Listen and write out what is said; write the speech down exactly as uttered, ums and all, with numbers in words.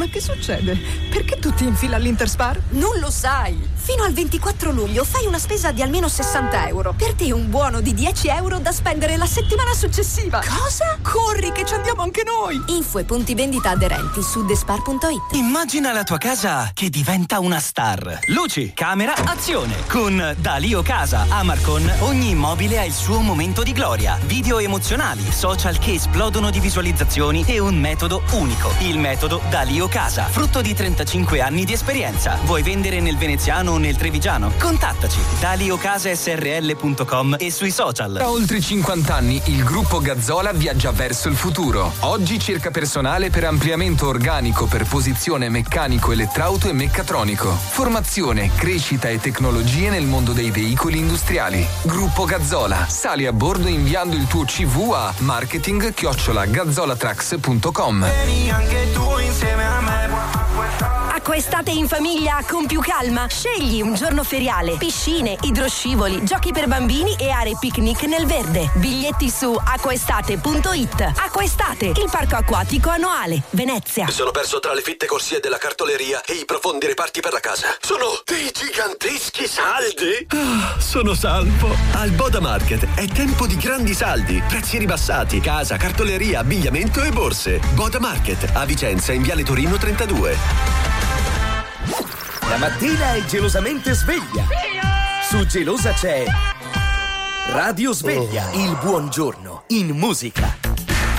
Ma che succede? Perché tutti in fila all'Interspar? Non lo sai! Fino al ventiquattro luglio fai una spesa di almeno sessanta euro. Per te un buono di dieci euro da spendere la settimana successiva. Cosa? Corri che ci andiamo anche noi! Info e punti vendita aderenti su despar punto it. Immagina la tua casa che diventa una star. Luci, camera, azione. Con Dalio Casa a Marcon ogni immobile ha il suo momento di gloria. Video emozionali, social che esplodono di visualizzazioni e un metodo unico. Il metodo Dalio Casa, frutto di trentacinque anni di esperienza. Vuoi vendere nel veneziano o nel trevigiano? Contattaci dalio casa s r l punto com e sui social. Da oltre cinquanta anni il gruppo Gazzola viaggia verso il futuro. Oggi cerca personale per ampliamento organico per posizione meccanico, elettrauto e meccatronico. Formazione, crescita e tecnologie nel mondo dei veicoli industriali. Gruppo Gazzola. Sali a bordo inviando il tuo C V a marketing chiocciola gazzolatrax punto com. Vieni anche tu insieme a me. Acquaestate in famiglia con più calma. Scegli un giorno feriale, piscine, idroscivoli, giochi per bambini e aree picnic nel verde. Biglietti su acquaestate punto it. Acquaestate, il parco acquatico annuale, Venezia. Mi sono perso tra le fitte corsie della cartoleria e i profondi reparti per la casa. Sono dei giganteschi saldi. Ah, sono salvo. Al Boda Market è tempo di grandi saldi, prezzi ribassati, casa, cartoleria, abbigliamento e borse. Boda Market a Vicenza in Viale Torino trentadue. La mattina è gelosamente sveglia. Su Gelosa c'è Radio Sveglia, il buongiorno in musica.